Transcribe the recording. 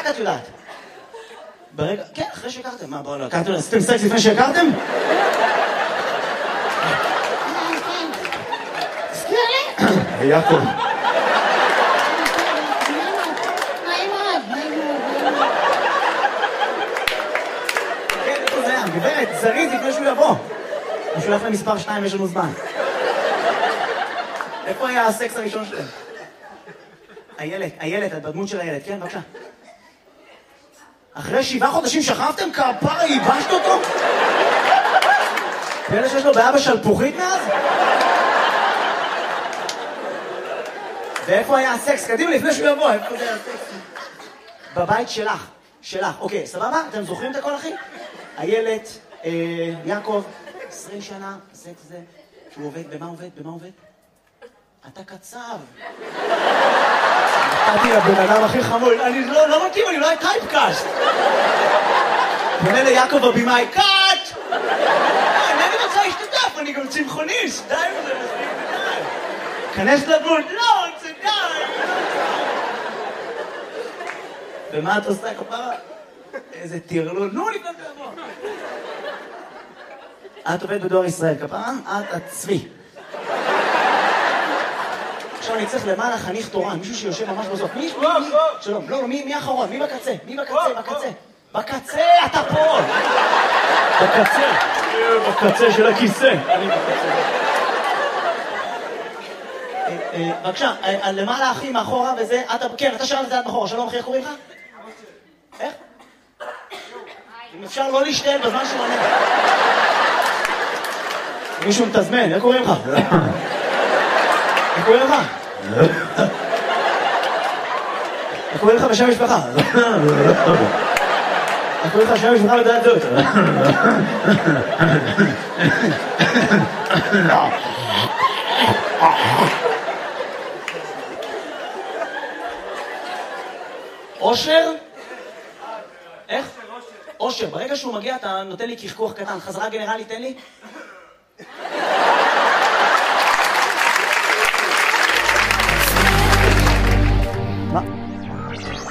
רק את יודעת. ברגע... כן, אחרי שהכרתם. מה, בואו, לא הכרתם? עשיתם סקס לפני שהכרתם? תזכיר לי? יעקב. כן, איפה זה היה? גברת, זריז לפני שהוא יבוא. הוא שולח למספר 2, יש לנו זמן. איפה היה הסקס הראשון שלהם? איילת, את בדמות של איילת, כן, בבקשה. אחרי 7 חודשים שכבתם? כפרה, ייבשת אותו? פלא שיש לו בעיה בשלפוחית מאז? ואיפה היה הסקס? קדימה, לפני שהוא יבוא, איפה זה היה הסקס? בבית שלך. אוקיי, סבבה? אתם זוכרים את הכל, אחי? איילת, יעקב, 20 שנה, הסקס זה, שהוא עובד, במה עובד? אתה קצב. נתתי לבן אדם הכי חמוד, אני לא מתאים, אני אולי טייפקאסט. פונה ליעקב הבימאי, קאט! אינני רוצה להשתתף, אני גם צמחוניסט, די וזה מספיק, די. כנס לדמות, לא, זה די. ומה את עושה, כפרה? איזה טרלול, נו, לפני תבוא. את עובדת בדואר ישראל, כפרה? את הצבי. עכשיו אני צריך למעלה חניך תורן, מישהו שיושב ממש בסוף. מי? שלום, לא, מי אחרון? מי בקצה? בקצה, אתה פה! בקצה של הכיסא. אני בקצה. בבקשה, למעלה אחי מאחורה וזה, כן, אתה שלם את זה עד מאחורה, שלום אחי, איך קוראים לך? איך? אם אפשר לא להשתעל בזמן שהוא עונה. מישהו מתזמן, איך קוראים לך? איך קוראים לך? איך קוראים לך בשם משפחה? איך קוראים לך בשם משפחה לדעת זאת? אושר? איך? אושר. ברגע שהוא מגיע אתה נותן לי כחכוח קטן. חזרה גנרלית, תן לי.